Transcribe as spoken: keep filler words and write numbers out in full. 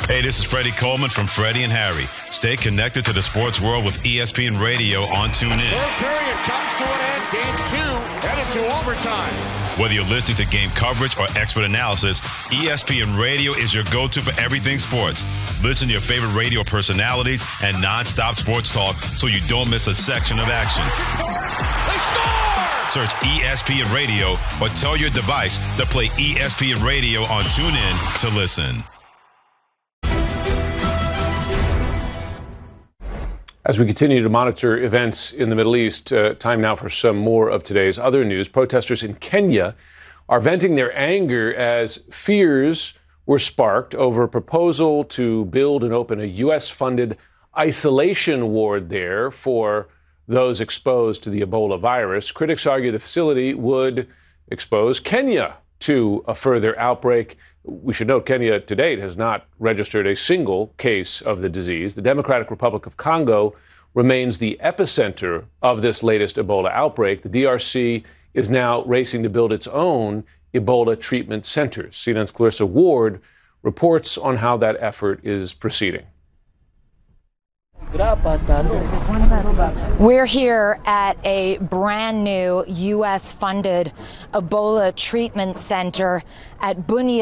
Hey, this is Freddie Coleman from Freddie and Harry. Stay connected to the sports world with E S P N Radio on TuneIn. Third period comes to an end. Game two headed to overtime. Whether you're listening to game coverage or expert analysis, E S P N Radio is your go-to for everything sports. Listen to your favorite radio personalities and nonstop sports talk so you don't miss a section of action. They score! Search E S P N Radio or tell your device to play E S P N Radio on TuneIn to listen. As we continue to monitor events in the Middle East, uh, time now for some more of today's other news. Protesters in Kenya are venting their anger as fears were sparked over a proposal to build and open a U S-funded isolation ward there for those exposed to the Ebola virus. Critics argue the facility would expose Kenya to a further outbreak. We should note Kenya to date has not registered a single case of the disease. The Democratic Republic of Congo remains the epicenter of this latest Ebola outbreak. The D R C is now racing to build its own Ebola treatment centers. C N N's Clarissa Ward reports on how that effort is proceeding. We're here at a brand new U S-funded Ebola treatment center at Bunia.